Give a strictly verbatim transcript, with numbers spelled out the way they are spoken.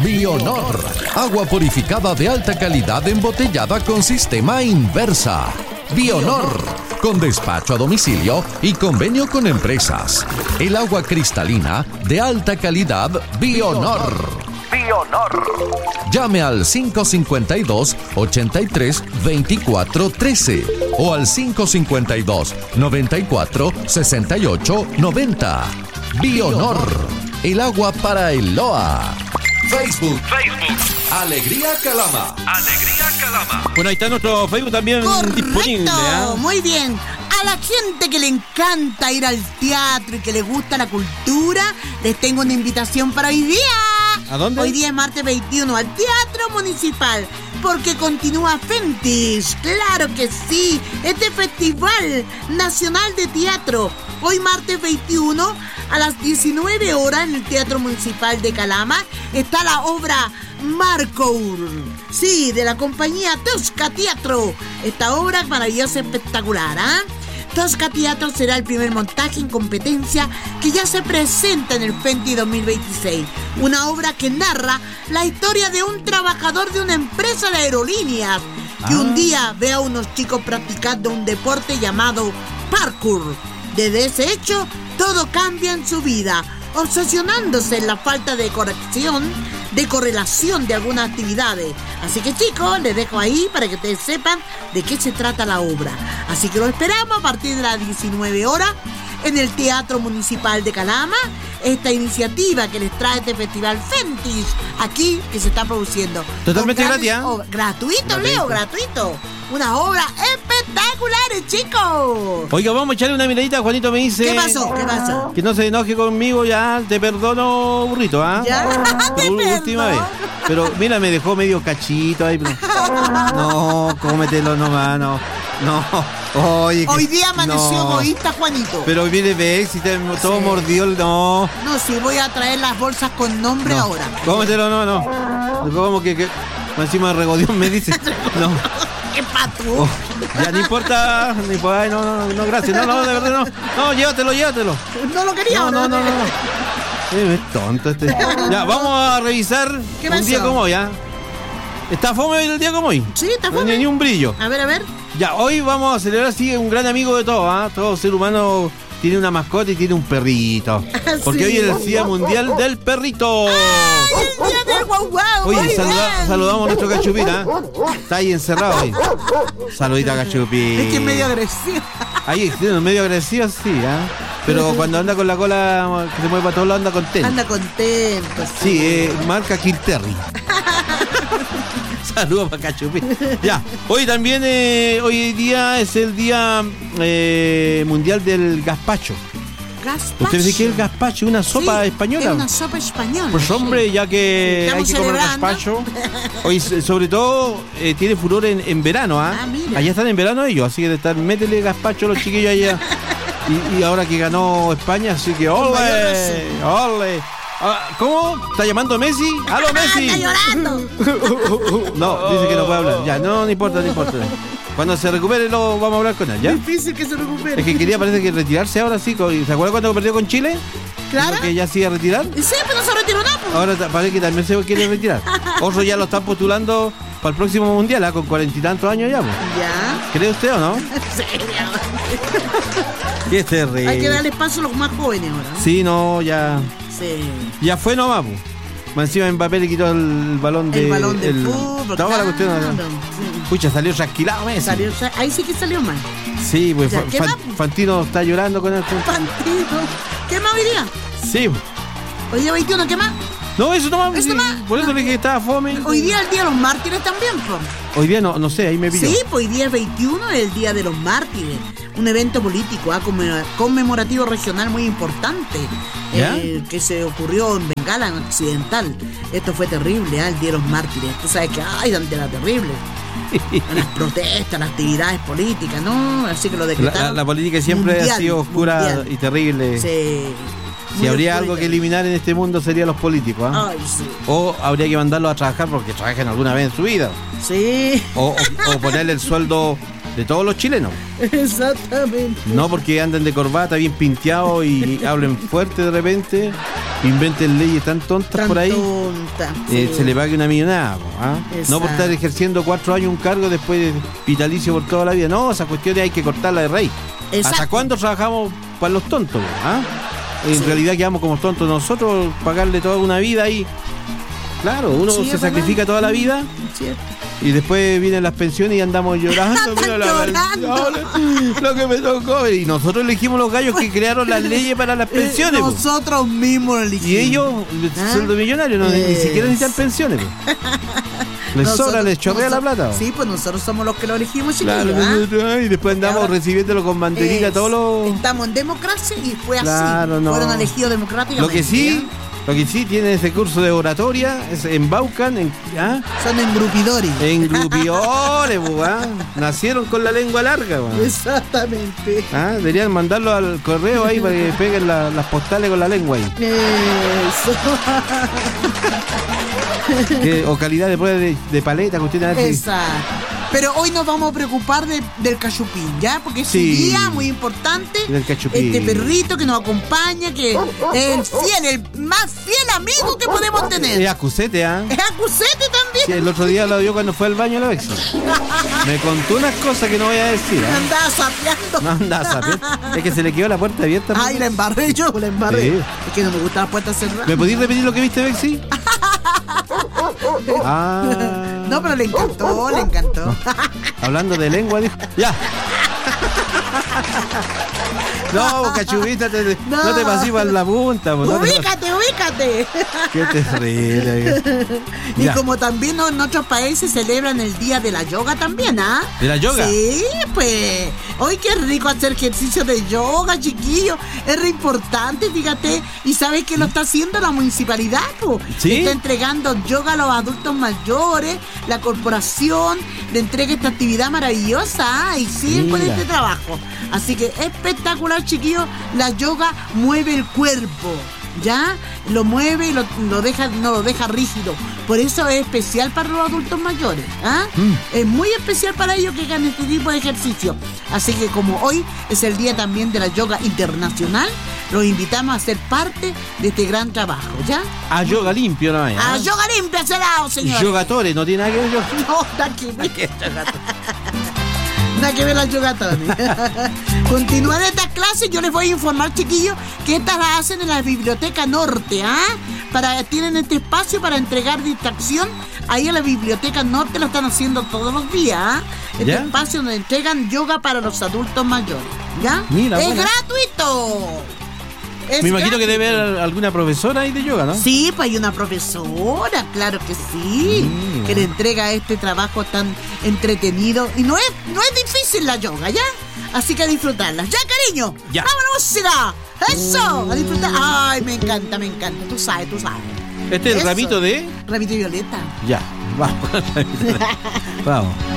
Bionor, agua purificada de alta calidad embotellada con sistema Inversa. Bionor, con despacho a domicilio y convenio con empresas. El agua cristalina de alta calidad Bionor. Bionor. Llame al cinco cinco dos, ochenta y tres, veinticuatro trece o al cinco cinco dos, noventa y cuatro, sesenta y ocho, noventa. Bionor, el agua para el L O A. Facebook. Facebook. Alegría Calama. Alegría Calama. Bueno, ahí está nuestro Facebook también. Correcto, disponible. ¿eh? Muy bien. A la gente que le encanta ir al teatro y que le gusta la cultura, les tengo una invitación para hoy día. ¿A dónde? Hoy día es martes veintiuno, al Teatro Municipal, porque continúa Fentis. Claro que sí, este Festival Nacional de Teatro. Hoy martes veintiuno a las diecinueve horas en el Teatro Municipal de Calama está la obra Marcour, sí, de la compañía Tosca Teatro. Esta obra es maravillosa, espectacular, ¿ah? ¿eh? Tosca Teatro será el primer montaje en competencia que ya se presenta en el Fentis dos mil veintiséis. Una obra que narra la historia de un trabajador de una empresa de aerolíneas que ah. un día ve a unos chicos practicando un deporte llamado parkour. Desde ese hecho, todo cambia en su vida, obsesionándose en la falta de corrección, de correlación de algunas actividades. Así que chicos, les dejo ahí para que ustedes sepan de qué se trata la obra. Así que lo esperamos a partir de las diecinueve horas en el Teatro Municipal de Calama, esta iniciativa que les trae este Festival Fentis, aquí que se está produciendo. Totalmente gratis, ¿eh? Oh, gratuito, Leo, gratuito. Unas obras espectaculares, chicos. Oiga, vamos a echarle una miradita. Juanito me dice... ¿Qué pasó? ¿Qué pasó? Que no se enoje conmigo, ya, te perdono, burrito, ¿ah? ¿eh? Ya, te Por última vez. Pero mira, me dejó medio cachito ahí. Pero... No, cómetelo nomás, no. No. Oye, hoy día amaneció no. egoísta, Juanito. Pero viene, ves, si te todo sí. mordió, no. No, sí, voy a traer las bolsas con nombre no. ahora. Cómetelo, no, no. Como que, que encima de regodión me dice. No. ¡Qué pato! Oh, ya no importa, no importa, ay, no, no, no, gracias, no, no, de verdad no. No, llévatelo, llévatelo. No lo quería. No, no, no, no. no. Eh, es tonto este. Ya, vamos a revisar un día como hoy, ¿ah? ¿Está fome hoy el día como hoy? Sí, está fome. No hay ni un brillo. A ver, a ver. Ya, hoy vamos a celebrar, sí, un gran amigo de todos, ¿ah? Todo ser humano tiene una mascota y tiene un perrito. Porque sí. Hoy es el Día Mundial del Perrito. ¡Ay, el día del guau guau! Oye, saluda, saludamos a nuestro Cachupita. ¿eh? Está ahí encerrado ahí. Saludita, Cachupita. Es que es medio agresivo. Ahí, medio agresivo, sí, ¿eh? Pero cuando anda con la cola que se mueve para todos lados, anda contento. Anda contento. Sí, sí eh, marca Kilterry. Saludos para Cachupita. Ya, hoy también, eh, hoy día es el Día eh, Mundial del Gazpacho. Gazpacho. ¿Usted dice que es el gazpacho? ¿Una sopa sí, española? Es una sopa española. Pues hombre, ya que sí, hay que comer gazpacho. Hoy, sobre todo, eh, tiene furor en, en verano, ¿ah? Ah, mira. Allá están en verano ellos, así que están, métele gazpacho a los chiquillos allá. y, y ahora que ganó España, así que ¡ole! ¡Ole! Ah, ¿cómo? ¿Está llamando Messi? ¡Aló, Messi! ¡Está llorando! No, dice que no puede hablar. Ya, no, no importa, no importa. Cuando se recupere lo vamos a hablar con él, ¿ya? Difícil que se recupere. Es que quería, parece que retirarse ahora sí. ¿Se acuerda cuando perdió con Chile? Claro. ¿Dijo que ya se iba a retirar? Sí, pero no se retiró nada. Pues. Ahora parece que también se quiere retirar. Otro ya lo están postulando para el próximo mundial, ¿eh? Con cuarenta y tantos años ya. Pues. ¿Ya? ¿Cree usted o no? Sí, Qué terrible. Hay que darle paso a los más jóvenes ahora, ¿no? Sí, no, ya. Sí. Ya fue nomás, pues. Encima Mbappé le quitó el balón de... El balón del el... fútbol. No, la cuestión, no, no. Pucha, salió trasquilado Messi. Salió, ahí sí que salió mal. Sí, pues ya, Fa Fantino está llorando con esto. Fantino. ¿Qué más hoy día? Sí. Hoy día veintiuno, ¿qué más? No, eso no más. ¿Eso sí. más? Por eso le dije que estaba fome. Hoy día es el Día de los Mártires también, pues. Hoy día no, no sé, ahí me pilló. Sí, pues hoy día es veintiuno, es el Día de los Mártires. Un evento político, ¿eh? conmemorativo regional muy importante. Eh, que se ocurrió en Bengala, en Occidental. Esto fue terrible, ¿eh? El Día de los Mártires. Tú sabes que, ay, donde era terrible. Las protestas, las actividades políticas, ¿no? Así que lo decretaron. La, la política siempre mundial, ha sido oscura mundial. Y terrible. Sí. Si habría algo que eliminar en este mundo serían los políticos, ¿eh? Ay, sí. O habría que mandarlos a trabajar porque trabajen alguna vez en su vida. Sí. O, o, o ponerle el sueldo de todos los chilenos. Exactamente. No porque anden de corbata bien pinteados y hablen fuerte de repente, inventen leyes tan tontas Tan por ahí, tonta, eh, sí. se le pague una millonada, ¿ah? No por estar Exacto. ejerciendo cuatro años un cargo después vitalicio por toda la vida. No, esa cuestión hay que cortarla de raíz. Exacto. ¿Hasta cuándo trabajamos para los tontos? ¿Ah? En Sí. realidad quedamos como tontos nosotros, pagarle toda una vida ahí. Claro, uno Sí, se es sacrifica verdad. toda la vida Cierto. y después vienen las pensiones y andamos llorando. Mira la Llorando. pensión, lo que me tocó. Y nosotros elegimos los gallos que crearon las leyes para las pensiones. Eh, po. nosotros mismos lo elegimos. Y ellos, ¿Ah? sueldo millonario, no, ni Es. siquiera necesitan pensiones. po. Les Nosotros- sobra, les chorrea la nosotros- plata. po. Sí, pues nosotros somos los que lo elegimos, chiquillos. Claro, ¿ah? nosotros, y después andamos ahora- recibiéndolo con banderita Es- todos los. Estamos en democracia y fue Claro, así. no. Fueron elegidos democráticamente. Lo que sí, ¿ya? lo que sí tiene ese curso de oratoria es en Baucan, en, ¿ah? Son engrupidores. en grupiores, po, ¿ah? Nacieron con la lengua larga, po. Exactamente. ¿Ah? Deberían mandarlo al correo ahí para que peguen la- las postales con la lengua ahí. Eso. Que- o calidad de prueba de, de paleta, cuestión a ver si- Exacto. Pero hoy nos vamos a preocupar de- del cachupín, ¿ya? Porque es Sí. un día muy importante. Del cachupín. Este perrito que nos acompaña, que es el fiel, el más fiel amigo que podemos tener. Es acusete, ¿ah? Es acusete también. Sí, el otro día lo dio cuando fue al baño la vez. Me contó unas cosas que no voy a decir, ¿ah? Andaba sapeando. No andaba sabiendo. Es que se le quedó la puerta abierta. Ay, la embarré yo, la embarré. Sí. Es que no me gusta la puerta cerrada. ¿Me podís repetir lo que viste, Bexi? Ah. No, pero le encantó, le encantó. Hablando de lengua, dijo. ¡Ya! No, cachubita, te- no. No. te pasís para la punta. Pues, no te- Ubícate, ubícate. Qué terrible. Y Ya. como también ¿no? en otros países celebran el día de la yoga también, ¿ah? ¿De la yoga? Sí, pues. Hoy qué rico hacer ejercicio de yoga, chiquillo. Es re importante, fíjate. Y sabes que lo está haciendo la municipalidad, po. ¿Sí? Está entregando yoga a los adultos mayores. La corporación le entrega esta actividad maravillosa, ¿ah? Y siguen con Mira. este trabajo. Así que espectacular, chiquillo. La yoga mueve el cuerpo. ¿Ya? Lo mueve y lo, lo deja, no lo deja rígido. Por eso es especial para los adultos mayores. ¿Ah? Mm. Es muy especial para ellos que hagan este tipo de ejercicio. Así que como hoy es el día también de la yoga internacional, los invitamos a ser parte de este gran trabajo. ¿Ya? A yoga limpio, no hay. A yoga limpia será, señor. Yogatores, no tiene nada que ver yo. No, nada que ver. Nada que ver las yogatones. Continuar estas clases, yo les voy a informar, chiquillos, que estas las hacen en la Biblioteca Norte, ¿ah? Para, tienen este espacio para entregar distracción. Ahí en la Biblioteca Norte lo están haciendo todos los días, ¿ah? Este ¿Ya? espacio donde entregan yoga para los adultos mayores, ¿ya? Mira, es bueno. gratuito. Es Me imagino que gratuito. debe haber alguna profesora ahí de yoga, ¿no? Sí, pues hay una profesora, claro que sí, Mira. que le entrega este trabajo tan entretenido. Y no es, no es difícil la yoga, ¿ya? Así que a disfrutarla. ¡Ya, cariño! Ya. ¡Vámonos, música! ¡Eso! A disfrutar. ¡Ay, me encanta, me encanta! Tú sabes, tú sabes. Este es el Eso. ramito de. Ramito violeta. Ya, vamos. Vamos.